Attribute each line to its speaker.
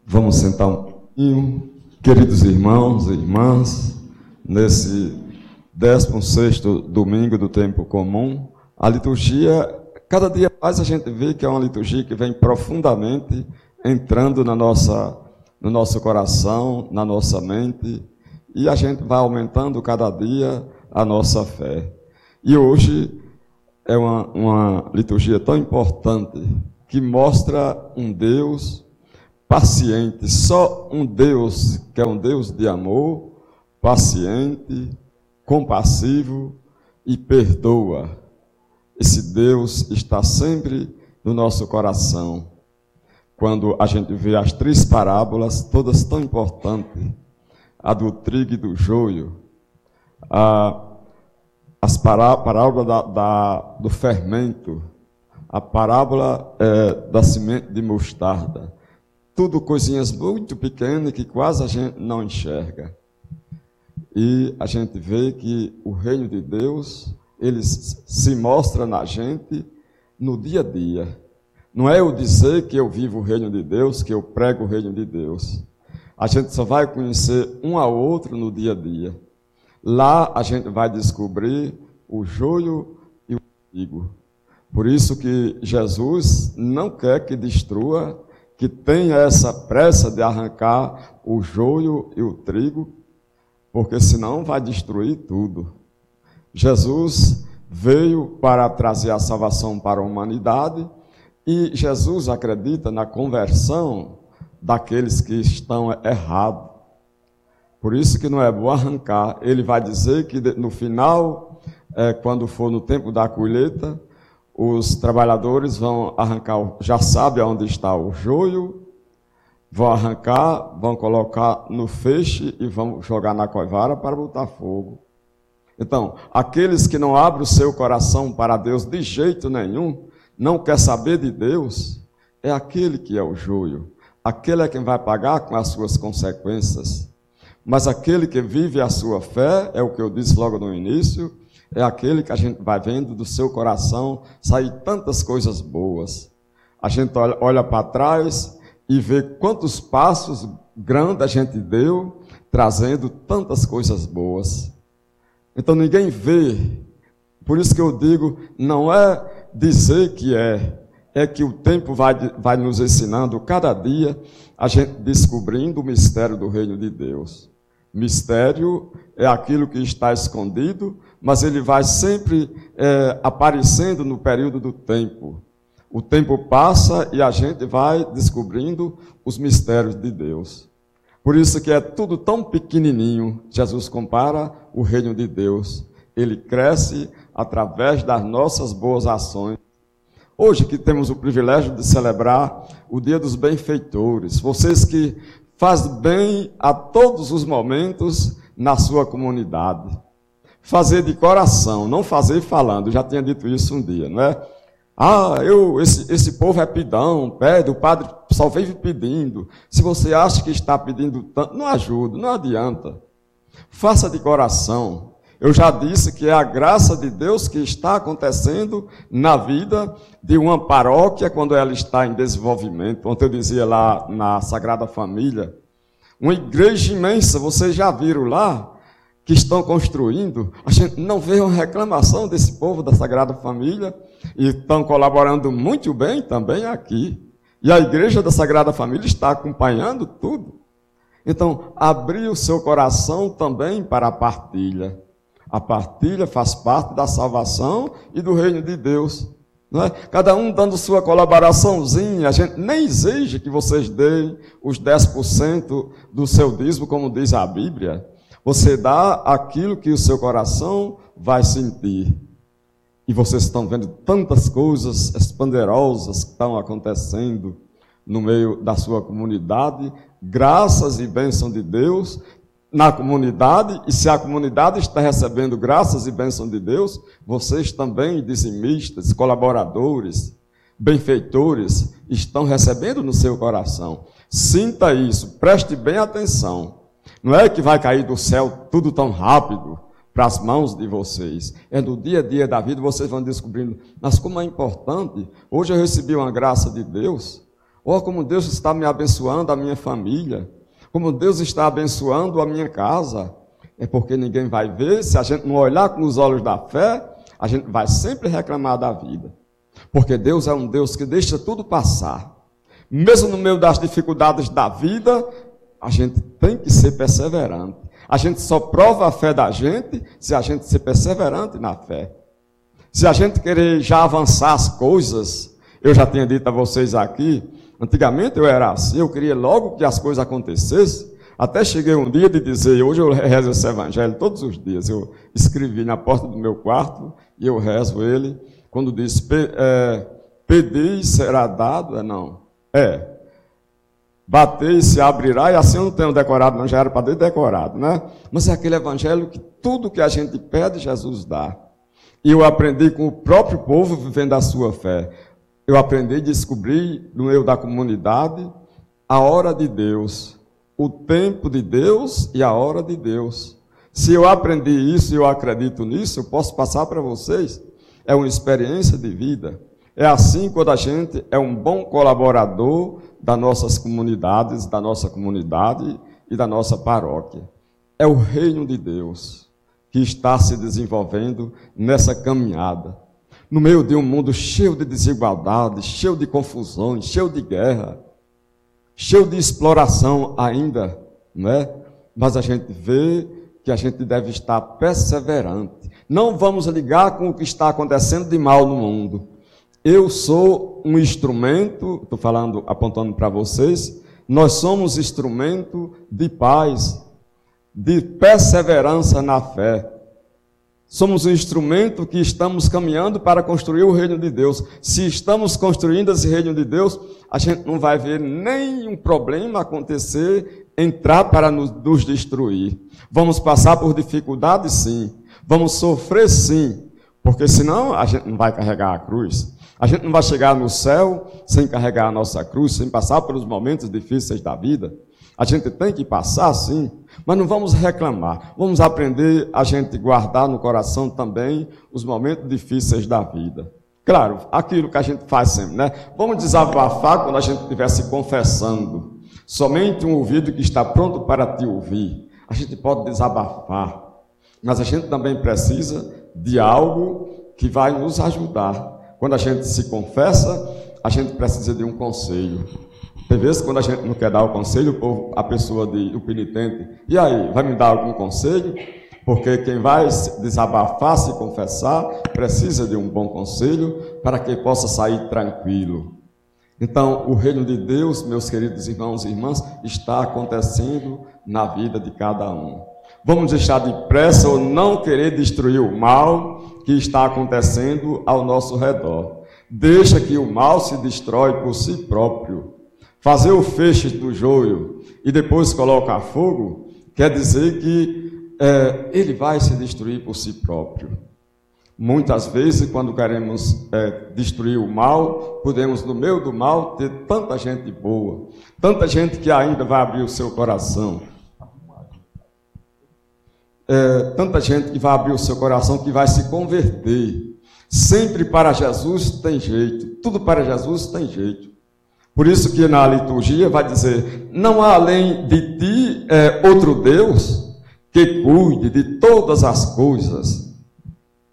Speaker 1: Vamos sentar um pouquinho, queridos irmãos e irmãs, nesse 16º domingo do tempo comum. A liturgia, cada dia mais a gente vê que é uma liturgia que vem profundamente entrando no nosso coração, na nossa mente, e a gente vai aumentando cada dia a nossa fé. E hoje é uma liturgia tão importante que mostra um Deus paciente, só um Deus que é um Deus de amor, paciente, compassivo e perdoa. Esse Deus está sempre no nosso coração. Quando a gente vê as 3 parábolas, todas tão importantes, a do trigo e do joio, as parábolas do fermento, a parábola da semente de mostarda, tudo coisinhas muito pequenas que quase a gente não enxerga. E a gente vê que o reino de Deus, ele se mostra na gente no dia a dia. Não é eu dizer que eu vivo o reino de Deus, que eu prego o reino de Deus. A gente só vai conhecer um ao outro no dia a dia. Lá a gente vai descobrir o joio e o trigo. Por isso que Jesus não quer que destrua, que tenha essa pressa de arrancar o joio e o trigo, porque senão vai destruir tudo. Jesus veio para trazer a salvação para a humanidade e Jesus acredita na conversão daqueles que estão errados. Por isso que não é bom arrancar. Ele vai dizer que no final, quando for no tempo da colheita, os trabalhadores vão arrancar, já sabem onde está o joio, vão arrancar, vão colocar no feixe e vão jogar na coivara para botar fogo. Então, aqueles que não abrem o seu coração para Deus de jeito nenhum, não quer saber de Deus, é aquele que é o joio. Aquele é quem vai pagar com as suas consequências. Mas aquele que vive a sua fé, é o que eu disse logo no início, é aquele que a gente vai vendo do seu coração sair tantas coisas boas. A gente olha para trás e vê quantos passos grandes a gente deu, trazendo tantas coisas boas. Então ninguém vê. Por isso que eu digo, não é dizer que é que o tempo vai nos ensinando cada dia, a gente descobrindo o mistério do reino de Deus. Mistério é aquilo que está escondido, mas ele vai sempre aparecendo no período do tempo. O tempo passa e a gente vai descobrindo os mistérios de Deus. Por isso que é tudo tão pequenininho. Jesus compara o reino de Deus. Ele cresce através das nossas boas ações. Hoje que temos o privilégio de celebrar o Dia dos Benfeitores, vocês que fazem bem a todos os momentos na sua comunidade. Fazer de coração, não fazer falando. Eu já tinha dito isso um dia, não é? Esse povo é pidão, pede, o padre só vive pedindo. Se você acha que está pedindo tanto, não ajuda, não adianta. Faça de coração. Eu já disse que é a graça de Deus que está acontecendo na vida de uma paróquia quando ela está em desenvolvimento. Ontem eu dizia lá na Sagrada Família, uma igreja imensa, vocês já viram lá, que estão construindo. A gente não vê uma reclamação desse povo da Sagrada Família e estão colaborando muito bem também aqui. E a igreja da Sagrada Família está acompanhando tudo. Então, abrir o seu coração também para a partilha. A partilha faz parte da salvação e do reino de Deus. Não é? Cada um dando sua colaboraçãozinha. A gente nem exige que vocês deem os 10% do seu dízimo, como diz a Bíblia. Você dá aquilo que o seu coração vai sentir. E vocês estão vendo tantas coisas esplendorosas que estão acontecendo no meio da sua comunidade. Graças e bênção de Deus na comunidade, e se a comunidade está recebendo graças e bênção de Deus, vocês também, dizimistas, colaboradores, benfeitores, estão recebendo no seu coração. Sinta isso, preste bem atenção. Não é que vai cair do céu tudo tão rápido para as mãos de vocês. É no dia a dia da vida, vocês vão descobrindo. Mas como é importante, hoje eu recebi uma graça de Deus. Oh, como Deus está me abençoando a minha família, como Deus está abençoando a minha casa. É porque ninguém vai ver, se a gente não olhar com os olhos da fé, a gente vai sempre reclamar da vida. Porque Deus é um Deus que deixa tudo passar. Mesmo no meio das dificuldades da vida, a gente tem que ser perseverante. A gente só prova a fé da gente se a gente ser perseverante na fé. Se a gente querer já avançar as coisas, eu já tinha dito a vocês aqui, antigamente eu era assim, eu queria logo que as coisas acontecessem. Até cheguei um dia de dizer, hoje eu rezo esse evangelho todos os dias. Eu escrevi na porta do meu quarto e eu rezo ele. Quando diz, pedi e será dado, batei e se abrirá, e assim eu não tenho decorado, não, já era para ter decorado, né? Mas é aquele evangelho que tudo que a gente pede, Jesus dá. E eu aprendi com o próprio povo vivendo a sua fé. Eu aprendi a descobrir no meio da comunidade a hora de Deus, o tempo de Deus e a hora de Deus. Se eu aprendi isso e eu acredito nisso, eu posso passar para vocês. É uma experiência de vida. É assim quando a gente é um bom colaborador das nossas comunidades, da nossa comunidade e da nossa paróquia. É o reino de Deus que está se desenvolvendo nessa caminhada. No meio de um mundo cheio de desigualdades, cheio de confusões, cheio de guerra, cheio de exploração ainda, né? Mas a gente vê que a gente deve estar perseverante. Não vamos ligar com o que está acontecendo de mal no mundo. Eu sou um instrumento, estou falando, apontando para vocês, nós somos instrumento de paz, de perseverança na fé. Somos um instrumento que estamos caminhando para construir o reino de Deus. Se estamos construindo esse reino de Deus, a gente não vai ver nenhum problema acontecer, entrar para nos destruir. Vamos passar por dificuldades, sim. Vamos sofrer, sim. Porque senão a gente não vai carregar a cruz. A gente não vai chegar no céu sem carregar a nossa cruz, sem passar pelos momentos difíceis da vida. A gente tem que passar, sim, mas não vamos reclamar. Vamos aprender a gente guardar no coração também os momentos difíceis da vida. Claro, aquilo que a gente faz sempre, né? Vamos desabafar quando a gente estiver se confessando. Somente um ouvido que está pronto para te ouvir. A gente pode desabafar, mas a gente também precisa de algo que vai nos ajudar. Quando a gente se confessa, a gente precisa de um conselho. Tem vezes quando a gente não quer dar o conselho, a pessoa diz, o penitente, e aí, vai me dar algum conselho? Porque quem vai desabafar, se confessar, precisa de um bom conselho para que possa sair tranquilo. Então, o reino de Deus, meus queridos irmãos e irmãs, está acontecendo na vida de cada um. Vamos deixar depressa ou não querer destruir o mal que está acontecendo ao nosso redor. Deixa que o mal se destrói por si próprio. Fazer o feixe do joio e depois colocar fogo, quer dizer que ele vai se destruir por si próprio. Muitas vezes, quando queremos destruir o mal, podemos, no meio do mal, ter tanta gente boa, tanta gente que ainda vai abrir o seu coração. Tanta gente que vai abrir o seu coração, que vai se converter. Sempre para Jesus tem jeito, tudo para Jesus tem jeito. Por isso que na liturgia vai dizer, não há além de ti outro Deus que cuide de todas as coisas.